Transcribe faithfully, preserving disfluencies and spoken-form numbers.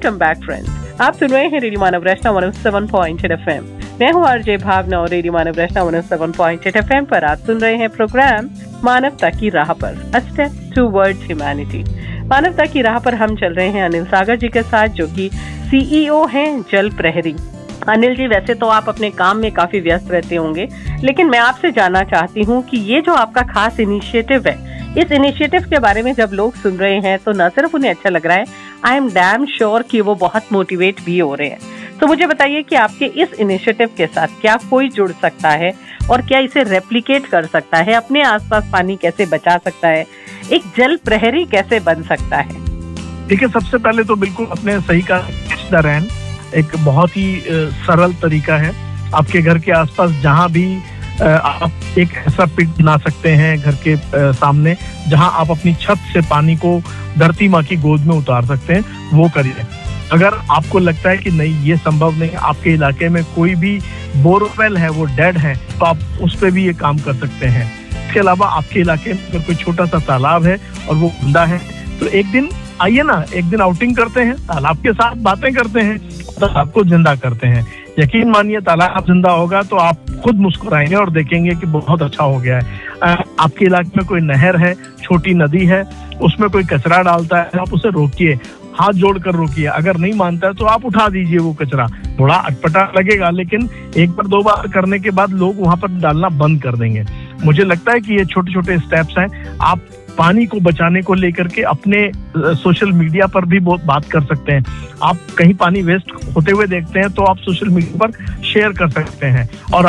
Welcome back friends. आप सुन रहे हैं रेडियो मानव रचना one O seven point eight F M. मैं हूँ आरजे भावना और रेडियो मानव रचना one O seven point eight F M पर आप सुन रहे हैं प्रोग्राम मानवता की राह पर, अ स्टेप टुवर्ड्स ह्यूमैनिटी। मानवता की राह पर हम चल रहे हैं अनिल सागर जी के साथ, जो कि सीईओ हैं जल प्रहरी। अनिल जी, वैसे तो आप अपने काम में काफी व्यस्त रहते होंगे, लेकिन मैं आपसे जानना चाहती हूँ कि ये जो आपका खास इनिशिएटिव है, इस इनिशिएटिव के बारे में जब लोग सुन रहे हैं तो न सिर्फ उन्हें अच्छा लग रहा है, आई एम डैम श्योर कि वो बहुत मोटिवेट भी हो रहे हैं। तो मुझे बताइए कि आपके इस इनिशिएटिव के साथ क्या कोई जुड़ सकता है और क्या इसे रेप्लिकेट कर सकता है, अपने आसपास पानी कैसे बचा सकता है, एक जल प्रहरी कैसे बन सकता है? देखिए, सबसे पहले तो बिल्कुल अपने सही का रैन एक बहुत ही सरल तरीका है। आपके घर के आसपास जहाँ भी आप एक ऐसा पिट बना सकते हैं घर के सामने, जहां आप अपनी छत से पानी को धरती माँ की गोद में उतार सकते हैं, वो करिए। अगर आपको लगता है कि नहीं ये संभव नहीं, आपके इलाके में कोई भी बोरवेल है वो डेड है, तो आप उस पर भी ये काम कर सकते हैं। इसके अलावा आपके इलाके में अगर कोई छोटा सा तालाब है और वो गंदा है, तो एक दिन आइए ना, एक दिन आउटिंग करते हैं, तालाब के साथ बातें करते हैं, तालाब को जिंदा करते हैं। यकीन मानिए, तालाब जिंदा होगा तो आप खुद मुस्कुराएंगे और देखेंगे कि बहुत अच्छा हो गया है। आपके इलाके में कोई नहर है, छोटी नदी है, उसमें कोई कचरा डालता है, आप उसे रोकिए, हाथ जोड़कर रोकिए। अगर नहीं मानता है तो आप उठा दीजिए वो कचरा। थोड़ा अटपटा लगेगा, लेकिन एक बार दो बार करने के बाद लोग वहां पर डालना बंद कर देंगे। मुझे लगता है कि ये छोटे छोटे स्टेप्स हैं। आप पानी को बचाने को लेकर के अपने सोशल मीडिया पर भी बहुत बात कर सकते हैं। आप कहीं पानी वेस्ट होते हुए देखते हैं तो आप सोशल मीडिया पर शेयर कर सकते हैं और